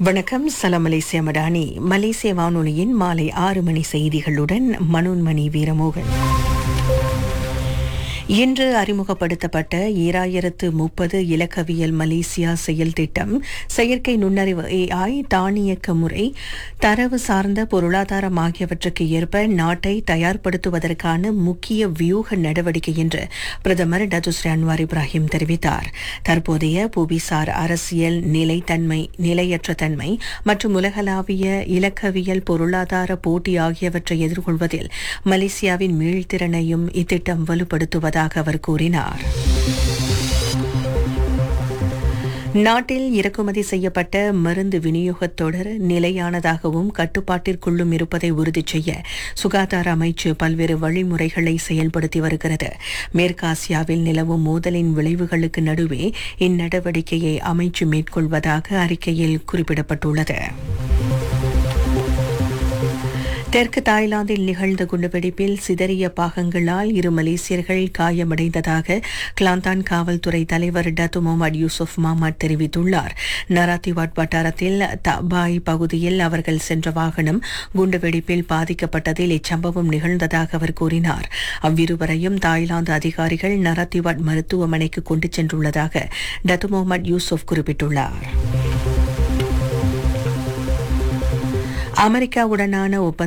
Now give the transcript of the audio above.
வணக்கம். சலாம் மலேசியா மடானி. மலேசிய வானொலியின் மாலை 6 மணி செய்திகளுடன் மனோன்மணி வீரமோகன். இன்று அறிமுகப்படுத்தப்பட்ட 2030 இலக்கவியல் மலேசியா செயல் திட்டம் செயற்கை நுண்ணறிவு AI, தானியக்க முறை, தரவு சார்ந்த பொருளாதாரம் ஆகியவற்றுக்கு ஏற்ப நாட்டை தயார்படுத்துவதற்கான முக்கிய வியூக நடவடிக்கை என்று பிரதமர் டத்துஸ்ரீ அன்வார் இப்ராஹிம் தெரிவித்தார். தற்போதைய புவிசார் அரசியல் நிலைத்தன்மை, நிலையற்ற தன்மை மற்றும் உலகளாவிய இலக்கவியல் பொருளாதார போட்டி ஆகியவற்றை எதிர்கொள்வதில் மலேசியாவின் மீள்திறனையும் இத்திட்டம் வலுப்படுத்துவதாக அவர் கூறினார். நாட்டில் இறக்குமதி செய்யப்பட்ட மருந்து விநியோகத் தொடர் நிலையானதாகவும் கட்டுப்பாட்டிற்குள்ளும் இருப்பதை உறுதி செய்ய சுகாதார அமைச்சு பல்வேறு வழிமுறைகளை செயல்படுத்தி வருகிறது. மேற்காசியாவில் நிலவும் மோதலின் விளைவுகளுக்கு நடுவே இந்நடவடிக்கையை அமைச்சு மேற்கொள்வதாக அறிக்கையில் குறிப்பிடப்பட்டுள்ளது. தெற்கு தாய்லாந்தில் நிகழ்ந்த குண்டுவெடிப்பில் சிதறிய பாகங்களால் 2 மலேசியர்கள் காயமடைந்ததாக கிளாந்தான் காவல்துறை தலைவர் டத்து முகமது யூசுப் மாமட் தெரிவித்துள்ளார். நராத்திவாட் வட்டாரத்தில் தபாய் பகுதியில் அவர்கள் சென்ற வாகனம் குண்டுவெடிப்பில் பாதிக்கப்பட்டதில் இச்சம்பவம் நிகழ்ந்ததாக அவர் கூறினார். அவ்விருவரையும் தாய்லாந்து அதிகாரிகள் நராத்திவாட் மருத்துவமனைக்கு கொண்டு சென்றுள்ளதாக டத்து முகமது யூசுப் குறிப்பிட்டுள்ளார். அமெரிக்காவுடனான